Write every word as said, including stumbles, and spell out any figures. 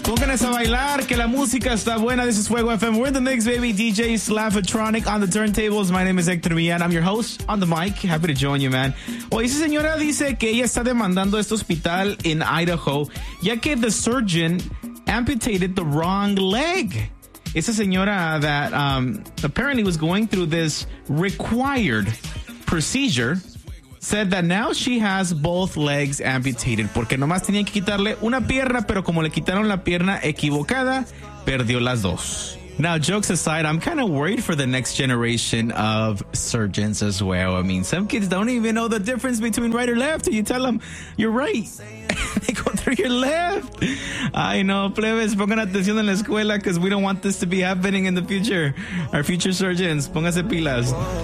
Pónganse a bailar, que la música está buena. This is Fuego F M. We're in the mix, baby. D J Slavatronic on the turntables. My name is Hector Villan. I'm your host on the mic. Happy to join you, man. Oye, esa señora dice que ella está demandando este hospital in Idaho, ya que the surgeon amputated the wrong leg. Esa señora that um, apparently was going through this required procedure said that now she has both legs amputated porque nomás tenían que quitarle una pierna, pero como le quitaron la pierna equivocada, perdió las dos. Now, jokes aside, I'm kind of worried for the next generation of surgeons as well. I mean, some kids don't even know the difference between right or left. And you tell them, you're right. They go through your left. I know, plebes, pongan atención en la escuela because we don't want this to be happening in the future. Our future surgeons, pónganse pilas.